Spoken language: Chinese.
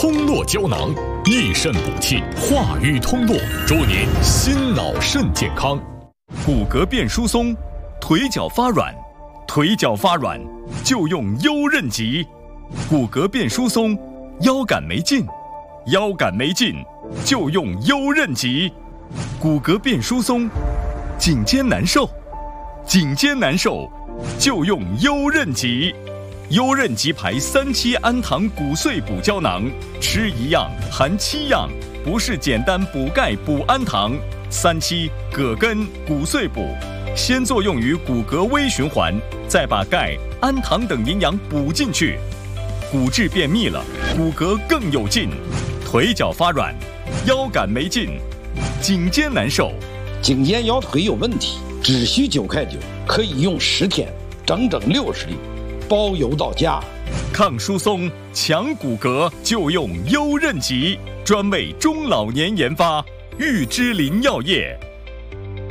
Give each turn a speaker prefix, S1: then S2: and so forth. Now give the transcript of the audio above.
S1: 通络胶囊，益肾补气，化瘀通络，祝您心脑肾健康。
S2: 骨骼变疏松，腿脚发软，腿脚发软就用优韧极。骨骼变疏松，腰杆没劲，腰杆没劲就用优韧极。骨骼变疏松，颈肩难受，颈肩难受就用优韧极。优韧极牌3期氨糖骨碎补胶囊，吃1样含7样，不是简单补钙补氨糖。3期葛根骨碎补，先作用于骨骼微循环，再把钙、氨糖等营养补进去，骨质变密了，骨骼更有劲。腿脚发软，腰杆没劲，颈肩难受，
S3: 颈肩腰腿有问题，只需9块9，可以用10天，整整60粒，包邮到家。
S2: 抗疏松、强骨骼就用优韧极，专为中老年研发，玉芝林药业。